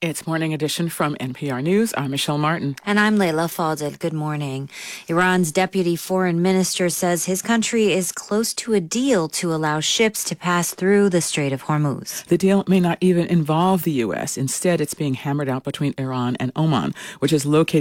It's Morning Edition from NPR News. I'm Michelle Martin. And I'm Leila Fadel. Good morning. Iran's deputy foreign minister says his country is close to a deal to allow ships to pass through the Strait of Hormuz. The deal may not even involve the U.S. Instead, it's being hammered out between Iran and Oman, which is located